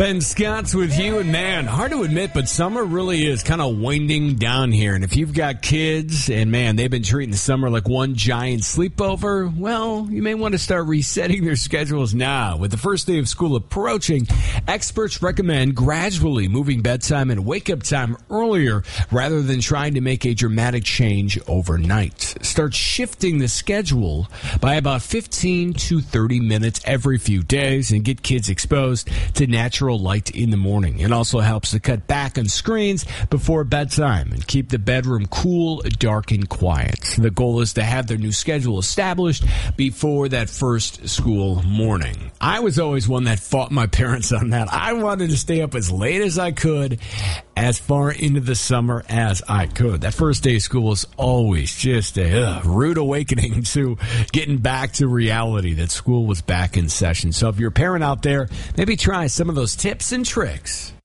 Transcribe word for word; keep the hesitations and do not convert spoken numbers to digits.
Ben Scott's with you, and man, hard to admit, but summer really is kind of winding down here. And if you've got kids, and man, they've been treating the summer like one giant sleepover, well, you may want to start resetting their schedules now. With the first day of school approaching, experts recommend gradually moving bedtime and wake-up time earlier rather than trying to make a dramatic change overnight. Start shifting the schedule by about fifteen to thirty minutes every few days and get kids exposed to natural light in the morning. It also helps to cut back on screens before bedtime and keep the bedroom cool, dark, and quiet. The goal is to have their new schedule established before that first school morning. I was always one that fought my parents on that. I wanted to stay up as late as I could, as far into the summer as I could. That first day of school is always just a ugh, rude awakening to getting back to reality that school was back in session. So if you're a parent out there, maybe try some of those tips and tricks.